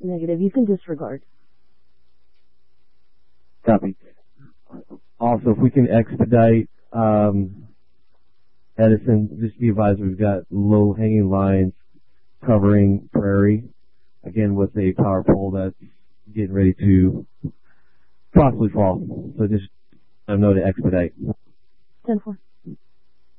Negative. You can disregard. Copy. Also, if we can expedite Edison, just be advised we've got low-hanging lines covering Prairie, again with a power pole that's getting ready to possibly fall. So just let them know to expedite. 10-4.